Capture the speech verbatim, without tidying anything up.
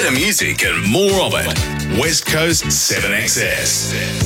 Better music and more of it. West Coast seven X S.